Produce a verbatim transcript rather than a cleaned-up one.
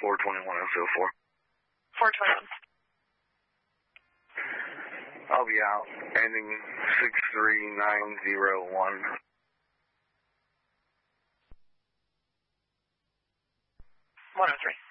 four twenty-one oh oh four. four twenty-one. I'll be out, ending six three nine zero one. one oh three.